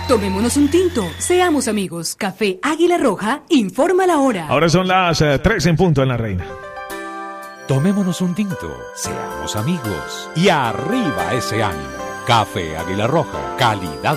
Tomémonos un tinto, seamos amigos. Café Águila Roja, informa la hora. Ahora son las 3 en punto en La Reina. Tomémonos un tinto, seamos amigos y arriba ese ánimo. Café Águila Roja, calidad